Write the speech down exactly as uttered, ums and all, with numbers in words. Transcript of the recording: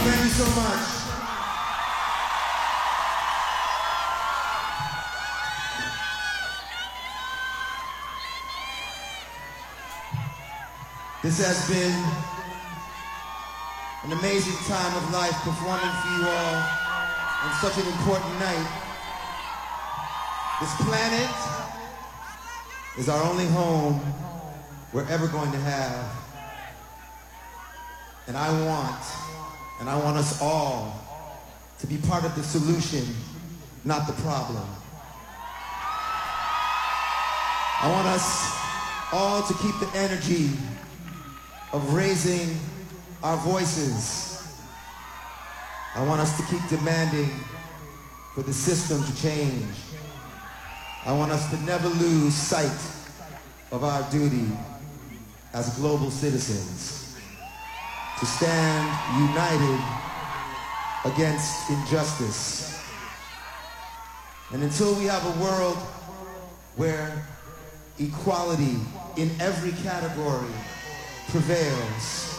Thank you so much. This has been an amazing time of life performing for you all on such an important night. This planet is our only home we're ever going to have. And I want, and I want us all to be part of the solution, not the problem. I want us all to keep the energy of raising our voices. I want us to keep demanding for the system to change. I want us to never lose sight of our duty as global citizens, to stand united against injustice. And until we have a world where equality in every category prevails,